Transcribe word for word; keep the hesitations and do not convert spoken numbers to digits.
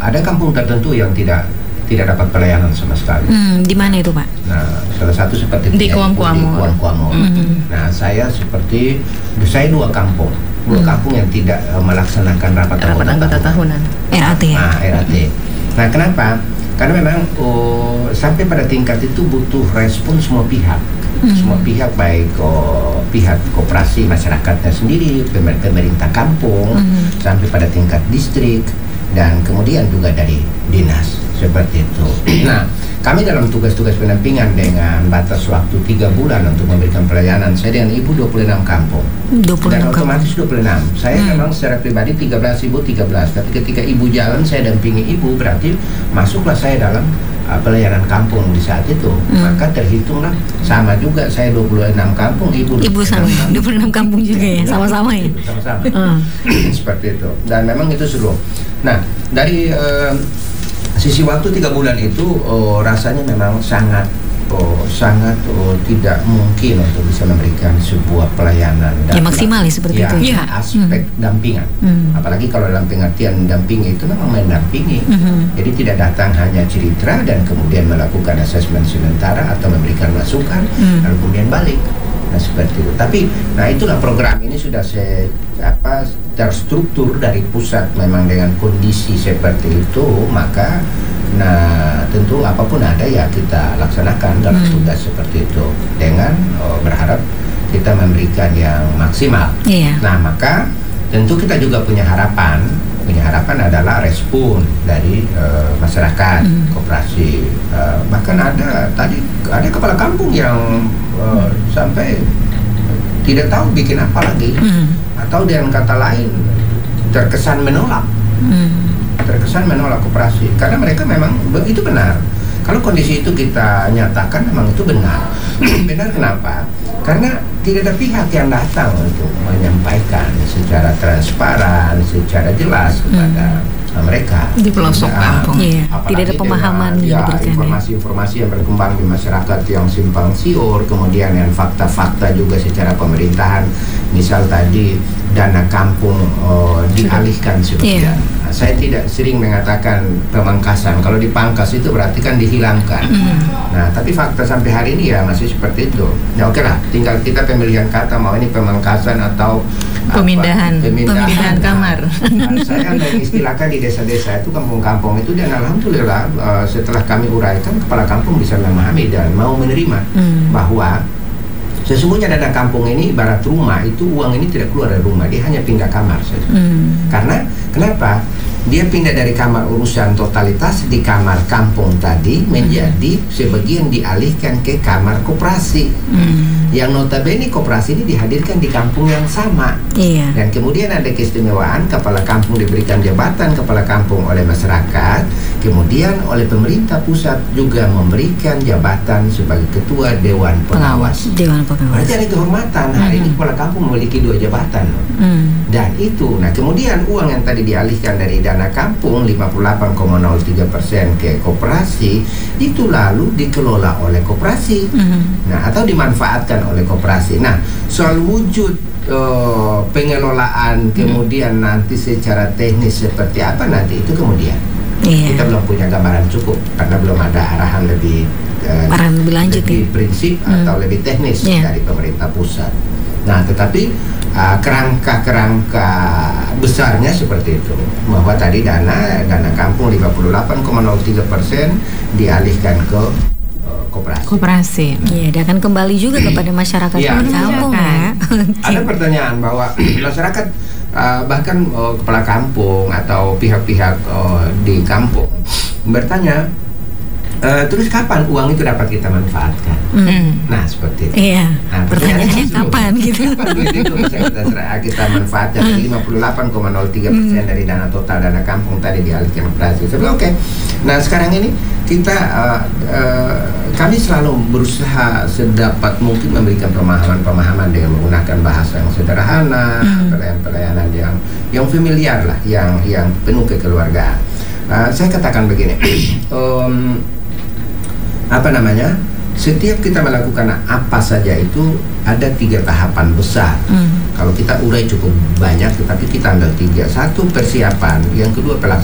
ada kampung tertentu yang tidak tidak dapat pelayanan sama sekali. Hmm, di mana itu, Pak? Nah, salah satu seperti Di Kuam-Kuamor. Di Kuam-Kuamor. Mm-hmm. Nah, saya seperti saya dua kampung, dua Mm. kampung yang tidak uh, melaksanakan rapat, Rapat anggota tahunan. R A T ya? Nah, R A T. Nah, kenapa? Karena memang oh, sampai pada tingkat itu butuh respon semua pihak. Mm. Semua pihak, baik oh, pihak koperasi masyarakatnya sendiri, pemer- pemerintah kampung, Mm. sampai pada tingkat distrik, dan kemudian juga dari dinas, seperti itu. Nah, kami dalam tugas-tugas pendampingan dengan batas waktu tiga bulan untuk memberikan pelayanan, saya dengan ibu dua puluh enam kampung. dua puluh Dan enam otomatis dua puluh enam. Saya Hmm. memang secara pribadi tiga belas, ibu tiga belas. Tapi ketika ibu jalan, saya dampingi ibu, berarti masuklah saya dalam uh, pelayanan kampung di saat itu. Hmm. Maka terhitunglah sama juga, saya dua puluh enam kampung, ibu Ibu sama dua puluh enam kampung juga ya, sama-sama ya. Sama-sama. Hmm. Seperti itu. Dan memang itu seru. Nah, dari uh, sisi waktu tiga bulan itu oh, rasanya memang sangat oh, sangat oh, tidak mungkin untuk bisa memberikan sebuah pelayanan Ya, maksimal ya seperti ya, itu ya. aspek dampingan. Hmm. Apalagi kalau dalam pengertian dampingi itu memang mendampingi. Mhm. Jadi tidak datang hanya cerita dan kemudian melakukan asesmen sementara atau memberikan masukan, Hmm. lalu kemudian balik. Nah, seperti itu. Tapi, nah itulah program ini sudah se, apa, terstruktur dari pusat memang dengan kondisi seperti itu, maka nah tentu apapun ada ya kita laksanakan dalam Hmm. tugas seperti itu dengan oh, berharap kita memberikan yang maksimal. Iya. Nah, maka tentu kita juga punya harapan. Punya harapan adalah respon dari uh, masyarakat, Hmm. koperasi. Uh, bahkan ada tadi ada kepala kampung yang uh, sampai tidak tahu bikin apa lagi, Hmm. atau dengan kata lain terkesan menolak, Hmm. terkesan menolak koperasi karena mereka memang itu benar. Kalau kondisi itu kita nyatakan memang itu benar. Benar kenapa? Karena tidak ada pihak yang datang untuk menyampaikan secara transparan, secara jelas kepada hmm. mereka Di pelosok Nah, kampung. Iya, apalagi tidak ada pemahaman dengan, yang ya, diberikan ya. informasi-informasi yang berkembang di masyarakat yang simpang siur, kemudian yang fakta-fakta juga secara pemerintahan, misal tadi dana kampung oh, dialihkan sebagian. Iya. Nah, saya tidak sering mengatakan pemangkasan. Kalau dipangkas itu berarti kan dihilangkan. Hmm. Nah, tapi fakta sampai hari ini ya masih seperti itu. Ya oke lah, tinggal kita pemilihan kata mau ini pemangkasan atau apa, Pemindahan. pemindahan, Pemindahan kamar. Nah, saya ada istilahkan di desa-desa itu kampung-kampung itu, dan alhamdulillah uh, setelah kami uraikan, kepala kampung bisa memahami dan mau menerima Hmm. bahwa sesungguhnya dana kampung ini ibarat rumah, itu uang ini tidak keluar dari rumah, dia hanya pindah kamar saja. Hmm. Karena kenapa? Dia pindah dari kamar urusan totalitas di kamar kampung tadi menjadi sebagian dialihkan ke kamar koperasi. Hmm. Yang notabene koperasi ini dihadirkan di kampung yang sama. Iya. Dan kemudian ada keistimewaan, kepala kampung diberikan jabatan kepala kampung oleh masyarakat, kemudian oleh pemerintah pusat juga memberikan jabatan sebagai ketua Dewan Pengawas. Dewan Pengawas. Berarti ada kehormatan, hari ini kepala kampung memiliki dua jabatan. Hmm. Dan itu, nah kemudian uang yang tadi dialihkan dari dana kampung lima puluh delapan koma nol tiga persen ke koperasi, itu lalu dikelola oleh koperasi. Hmm. Nah, atau dimanfaatkan oleh koperasi. Nah, soal wujud uh, pengelolaan kemudian nanti secara teknis seperti apa nanti itu kemudian. Iya. Kita belum punya gambaran cukup karena belum ada arahan lebih uh, Arahan lebih lanjut lebih ya? prinsip Hmm. atau lebih teknis Iya. dari pemerintah pusat. Nah, tetapi uh, kerangka-kerangka besarnya seperti itu, bahwa tadi dana dana kampung lima puluh delapan koma nol tiga persen dialihkan ke uh, koperasi. Koperasi. Iya, dia akan kembali juga kepada masyarakat Iya, kampung ya. Ada pertanyaan bahwa masyarakat uh, bahkan uh, kepala kampung atau pihak-pihak uh, di kampung bertanya, uh, terus kapan uang itu dapat kita manfaatkan? Hmm. Nah, seperti itu. Iya. Nah, Pertanyaannya pertanyaannya kapan gitu? Kapan duit itu bisa kita, serah- kita manfaatkan lima puluh delapan koma nol tiga persen dari dana total dana kampung tadi dialihkan operasi. Saya bilang, oke. Nah, sekarang ini kita uh, uh, kami selalu berusaha sedapat mungkin memberikan pemahaman-pemahaman dengan menggunakan bahasa yang sederhana, Hmm. pelayanan-pelayanan yang yang familiar lah, yang yang penuh kekeluargaan. Uh, saya katakan begini, um, apa namanya? Setiap kita melakukan apa saja itu ada tiga tahapan besar. Hmm. Kalau kita urai cukup banyak, tetapi kita ambil tiga. Satu, persiapan. Yang kedua, pelaksanaan.